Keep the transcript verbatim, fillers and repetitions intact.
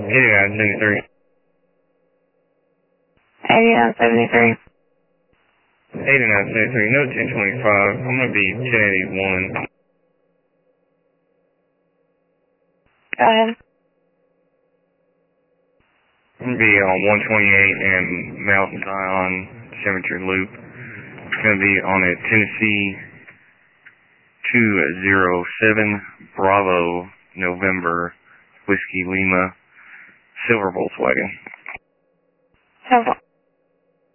eighty-nine seventy-three. eighty-nine seventy-three. eighty-nine seventy-three, no ten twenty-five. I'm going to be ten eighty-one. Go ahead. I'm going to be on one twenty-eight and Mount Zion Cemetery Loop. It's going to be on a Tennessee two zero seven Bravo November Whiskey Lima Silver Volkswagen. So,